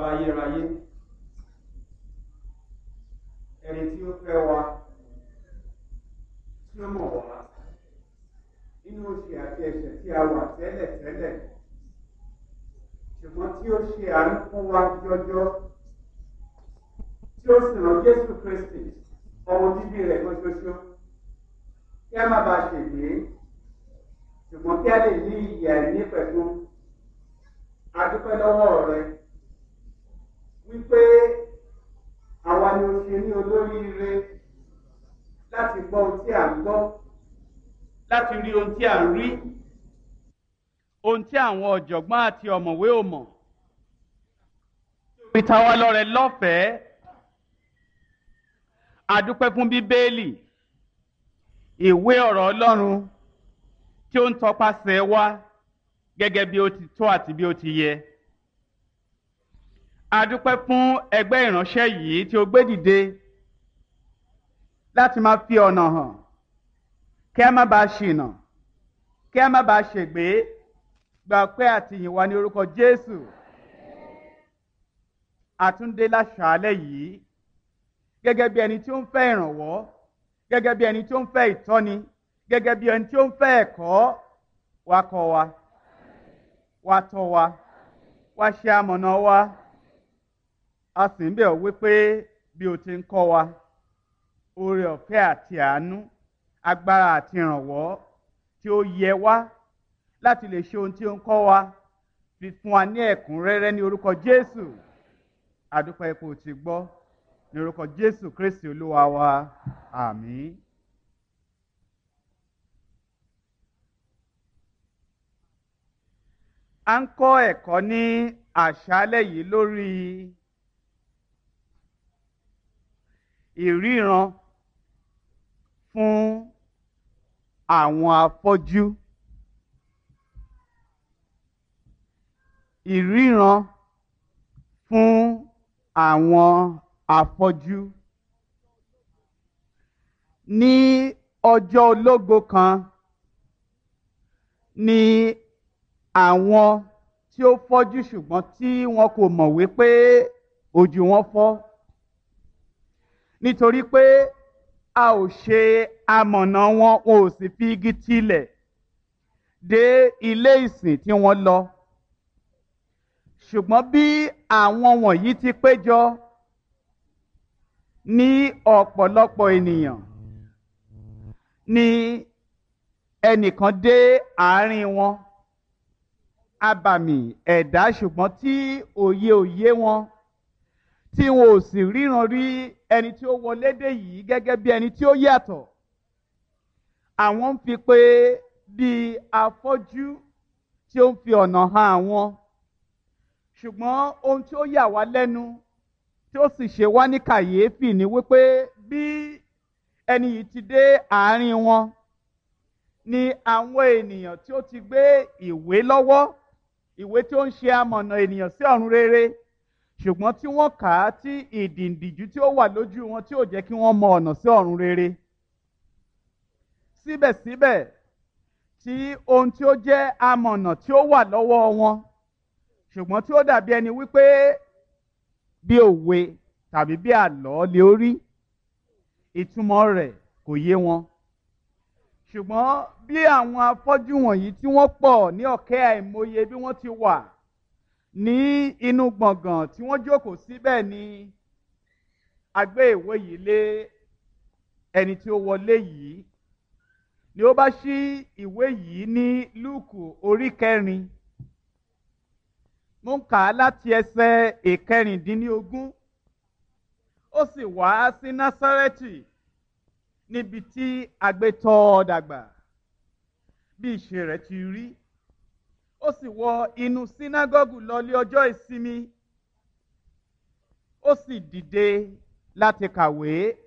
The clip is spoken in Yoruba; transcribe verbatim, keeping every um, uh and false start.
bàbá ayérayé, ẹni tí ó fẹ́ wa, tí ó mọ̀ wá nínú òṣì àti ẹ̀ṣẹ̀ tí a wà tẹ́lẹ̀ tẹ́lẹ̀, ṣùgbọ́n tí ó ṣe àánú fún wa jọjọ, tí ó sì rán Jésù Kristi ọmọ bíbí rẹ̀ kan ṣoṣo, kí a má bàa ṣègbé, ṣùgbọ́n kí a lè ní ìyè àìnípẹ̀kun. A dúpẹ́ lọ́wọ́ rẹ wípé àwa ni o ṣe ní olóríire láti gbọ́ ohun tí à ń gbọ́, láti rí ohun tí à ń rí, ohun tí àwọn ọ̀jọ̀gbọ́n àti ọ̀mọ̀wé ò mọ̀. Fi ta wá lọ́rẹ lọ́fẹ̀ẹ́. A dúpẹ́ fún Bíbélì, ìwé ọ̀rọ̀ Ọlọ́run tí ó ń tọpasẹ̀ wa gẹ́gẹ́ bí ó ti tó àti bí ó ti yẹ. A dúpẹ́ fún ẹgbẹ́ ìránṣẹ́ yìí tí ó gbé dìde láti máa fi ọ̀nà hàn, kí a má bàa ṣìnà, kí a má bàa ṣègbé. Gba ọpẹ́ àti ìyìn wa ní orúkọ Jésù. Àtúndé láṣàálẹ̀ yìí gẹ́gẹ́ bí ẹni tí ó ń fẹ́ ìrànwọ́, gẹ́gẹ́ bí ẹni tí ó ń fẹ́ ìtọ́ni, gẹ́gẹ́ bí ẹni tí ó ń fẹ́ ẹ̀kọ́. Wá kọ́ wa, wá tọ́ wa, wá ṣe amọ̀nà wa. A sì ń bẹ̀ ọ́ wípé bí o ti ń kọ́ wa, oore ọ̀fẹ́ àti àánú, agbára àti ìrànwọ́ tí ó yẹ wá láti lè ṣe ohun tí ó ń kọ́ wa, fi fún wa ní ẹ̀kúnrẹ́rẹ́ ní orúkọ Jésù. A dúpẹ́ ipò tí gbọ́ ní orúkọ Jésù Kristi Olúwa wa. Àmín. A ń kọ́ ẹ̀kọ́ ní àṣálẹ́ yìí lórí ìríran fún àwọn afọ́jú. Ìríran fún àwọn afọ́jú. Ní ọjọ́ ológo kan ni àwọn tí ó fọ́jú ṣùgbọ́n tí wọn kò mọ̀ wípé ojú wọn fọ́, nítorí pé a ò ṣe amọ̀nà wọn, wọn ò sì fi igi tilẹ̀ dé ilé ìsìn tí wọ́n lọ. Ṣùgbọ́n bí àwọn wọ̀nyí ti péjọ ní ọ̀pọ̀lọpọ̀ ènìyàn, ni ẹnìkan dé àárín wọn, abàmì ẹ̀dá ṣùgbọ́n tí òye òye wọn, tí wọn ò sì ríran rí ẹni tí ó wọlé dé yìí gẹ́gẹ́ bí ẹni tí ó yàtọ̀. Àwọn ń fi pé bí afọ́jú tí ó ń fi ọ̀nà hàn àwọn. Ṣùgbọ́n ohun tí ó yà wá lẹ́nu tí ó sì ṣe wá ní kàyéfì ni wípé bí ẹni yìí ti dé àárín wọn, ni àwọn ènìyàn tí ó ti gbé ìwé lọ́wọ́, ìwé tí ó ń ṣe amọ̀nà ènìyàn sí ọ̀run rere, ṣùgbọ́n tí wọ́n kà á tí ìdìǹdìjú tí ó wà lójú wọn tí ò jẹ́ kí wọ́n mọ ọ̀nà sí ọ̀run rere. Síbẹ̀síbẹ̀ tí ohun tí ó jẹ́ amọ̀nà tí ó wà lọ́wọ́ wọn, ṣùgbọ́n tí ó dàbí ẹni wípé bí òwe tàbí bí àlọ́ lè orí, ìtumọ̀ rẹ̀ kò yé wọn. Ṣùgbọ́n bí àwọn afọ́jú wọ̀nyí tí wọ́n pọ̀ ní ọ̀kẹ́ àìmọye bí wọ́n ti wà ní inú gbọ̀ngàn tí wọ́n jókòó síbẹ̀, ni a gbé ìwé yìí lé ẹni tí ó wọlé yìí, ni ó bá ṣí ìwé yìí ní Lúùkù orí kẹrin. Mo ń kà á láti ẹsẹ̀ ìkẹrìndínlógún. Ó sì wá sí Násárẹ́tì, níbi tí a gbé tọ́ ọ dàgbà, bí ìṣe rẹ̀ ti rí. Ó sì wọ inú sínágọ́gù lọ ní ọjọ́ ìsinmi. Ó sì dìde láti kàwé.